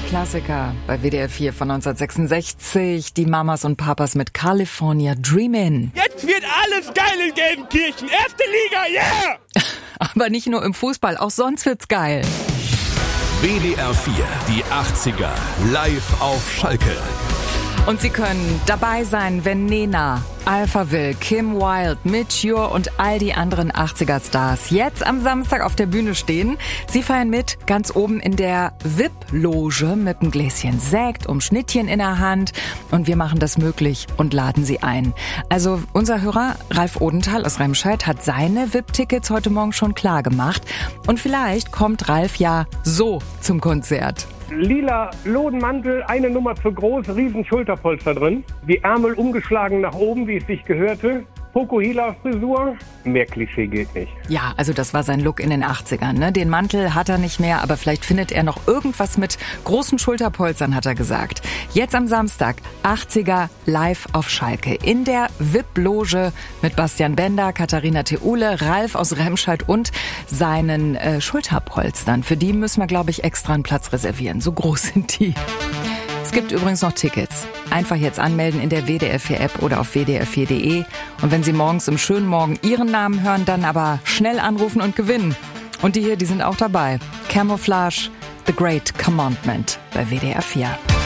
Klassiker bei WDR 4 von 1966. Die Mamas und Papas mit California Dreamin'. Jetzt wird alles geil in Gelsenkirchen. Erste Liga, yeah! Aber nicht nur im Fußball, auch sonst wird's geil. WDR 4, die 80er, live auf Schalke. Und Sie können dabei sein, wenn Nena, Alphaville, Kim Wilde, Mitch Ure und all die anderen 80er-Stars jetzt am Samstag auf der Bühne stehen. Sie feiern mit, ganz oben in der VIP-Loge mit einem Gläschen Sekt, Schnittchen in der Hand. Und wir machen das möglich und laden Sie ein. Also unser Hörer Ralf Odenthal aus Remscheid hat seine VIP-Tickets heute Morgen schon klar gemacht. Und vielleicht kommt Ralf ja so zum Konzert. Lila Lodenmantel, eine Nummer zu groß, riesen Schulterpolster drin. Die Ärmel umgeschlagen nach oben, wie es sich gehörte. Fokuhila-Frisur. Mehr Klischee geht nicht. Ja, also das war sein Look in den 80ern. Ne? Den Mantel hat er nicht mehr, aber vielleicht findet er noch irgendwas mit großen Schulterpolstern, hat er gesagt. Jetzt am Samstag, 80er live auf Schalke. In der VIP-Loge mit Bastian Bender, Katharina Theule, Ralf aus Remscheid und seinen Schulterpolstern. Für die müssen wir, glaube ich, extra einen Platz reservieren. So groß sind die. Es gibt übrigens noch Tickets. Einfach jetzt anmelden in der WDR 4 App oder auf wdr4.de. Und wenn Sie morgens im schönen Morgen Ihren Namen hören, dann aber schnell anrufen und gewinnen. Und die hier, die sind auch dabei. Camouflage, The Great Commandment bei WDR 4.